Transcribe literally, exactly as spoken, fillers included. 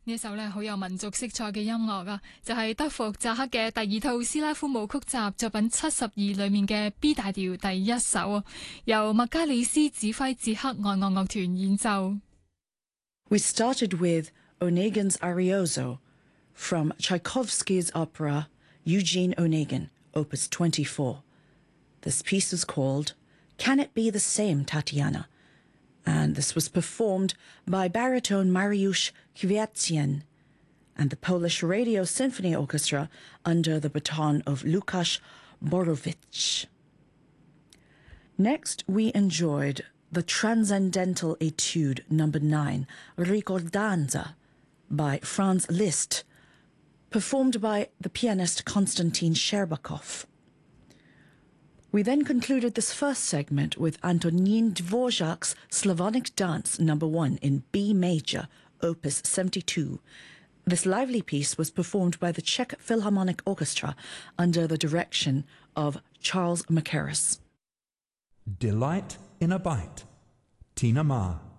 呢一首咧好有民族色彩嘅音樂啊，就係、是、德弗扎克嘅第二套斯拉夫舞曲集作品七十二裏面嘅 B 大調第一首啊，由麥加里斯指揮捷克愛樂樂團演奏。 We started with Onegin's Arioso from Tchaikovsky's opera Eugene Onegin, Opus twenty-four. This piece was called Can It Be the Same, Tatiana? And this was performed by baritone Mariusz Kwiatkien and the Polish Radio Symphony Orchestra under the baton of Łukasz Borowicz. Next, we enjoyed the Transcendental Etude number nine, Ricordanza, by Franz Liszt, performed by the pianist Konstantin Sherbakov. We then concluded this first segment with Antonin Dvorak's Slavonic Dance number one in B major, Opus seventy-two. This lively piece was performed by the Czech Philharmonic Orchestra under the direction of Charles Mackerras. Delight in a Bite, Tina Ma.